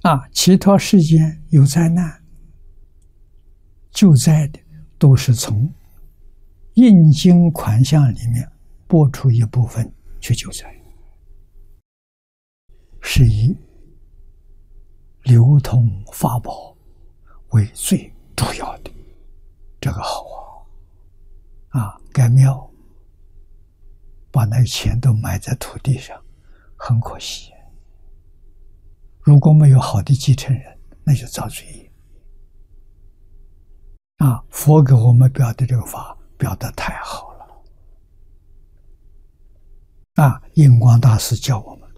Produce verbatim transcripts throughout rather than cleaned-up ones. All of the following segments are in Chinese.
啊，其他世间有灾难救灾的，都是从印经款项里面拨出一部分去救灾，是以流通法宝为最主要的。这个好啊！啊，该庙把那钱都埋在土地上，很可惜。如果没有好的继承人，那就造罪业。啊，佛给我们表的这个法表得太好了。啊，印光大师教我们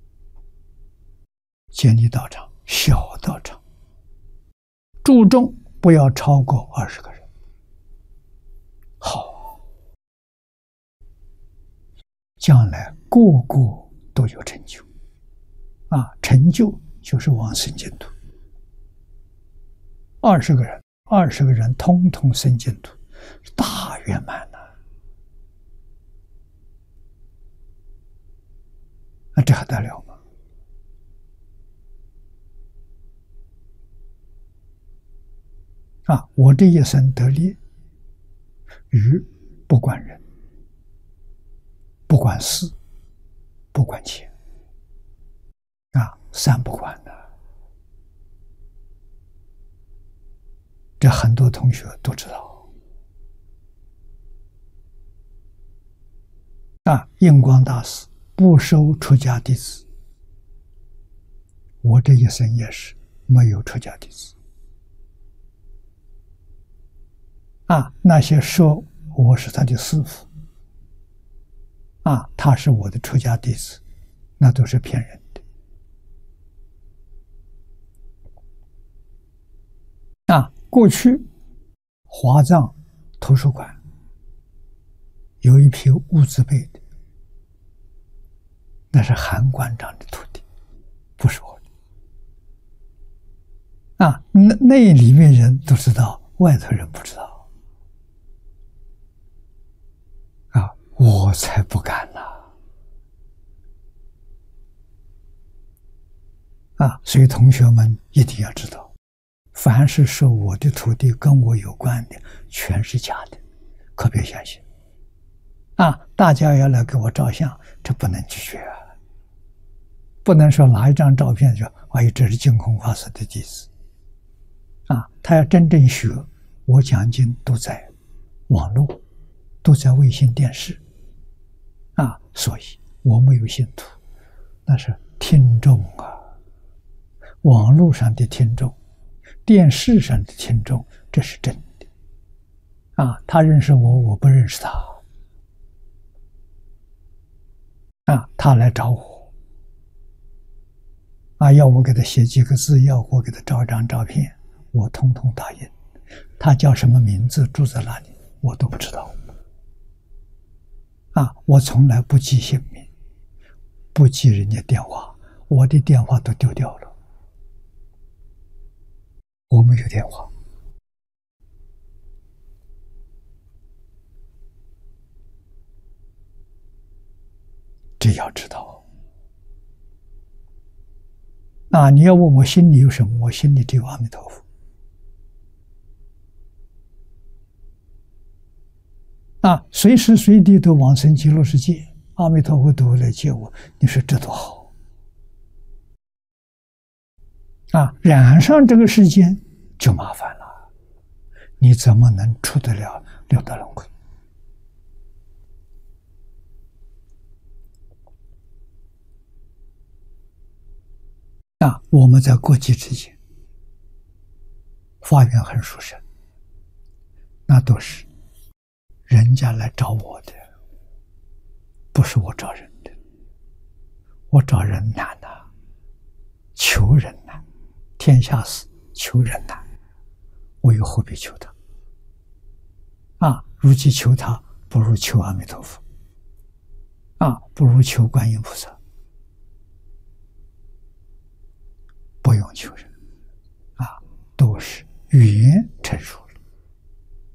建立道场，小道场，注重不要超过二十个人。好，将来个个都有成就。啊，成就就是往生净土。二十个人，二十个人通通生净土，大圆满呐！那这还得了吗？啊，我这一生得利，于不管人，不管事，不管钱。啊，三不管的，这很多同学都知道。啊，印光大师不收出家弟子，我这一生也是没有出家弟子。啊，那些说我是他的师父，啊，他是我的出家弟子，那都是骗人。啊，过去华藏图书馆有一批乌兹贝的，那是韩馆长的徒弟，不是我的。啊，那那里面人都知道，外头人不知道。啊，我才不敢呢。啊，所以同学们一定要知道。凡是说我的徒弟跟我有关的，全是假的，可别相信。啊，大家要来给我照相，这不能拒绝啊！不能说拿一张照片说，哎，这是净空法师的弟子。啊，他要真正学，我讲经都在网络，都在卫星电视。啊，所以我没有信徒，那是听众啊，网络上的听众。电视上的听众，这是真的。啊，他认识我，我不认识他。啊，他来找我，啊，要我给他写几个字，要我给他照张照片，我通通答应。他叫什么名字，住在哪里，我都不知道。啊，我从来不记姓名，不记人家电话，我的电话都丢掉了。我没有电话。这要知道。啊，你要问我心里有什么，我心里只有阿弥陀佛。啊，随时随地都往生极乐世界，阿弥陀佛都会来接我，你说这多好！啊，染上这个世间就麻烦了，你怎么能出得了六道轮回？啊，我们在国际之间，法缘很殊胜，那都是人家来找我的，不是我找人的。我找人难呐、啊，求人难，天下事求人难，我又何必求他？啊，如其求他，不如求阿弥陀佛。啊，不如求观音菩萨。不用求人，啊，都是缘